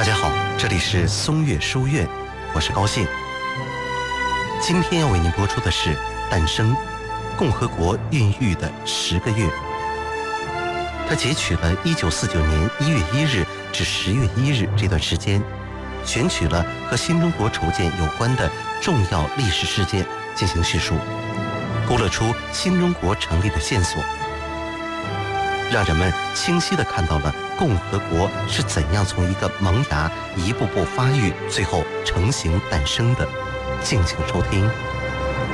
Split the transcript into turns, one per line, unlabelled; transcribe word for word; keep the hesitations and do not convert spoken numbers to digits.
家好，这里是松月书院，我是高兴。今天要为您播出的是《诞生：共和国孕育的十个月》。他截取了一九四九年一月一日至十月一日这段时间，选取了和新中国筹建有关的重要历史事件进行叙述，勾勒出新中国成立的线索，让人们清晰地看到了共和国是怎样从一个萌芽一步步发育，最后成型诞生的。敬请收听。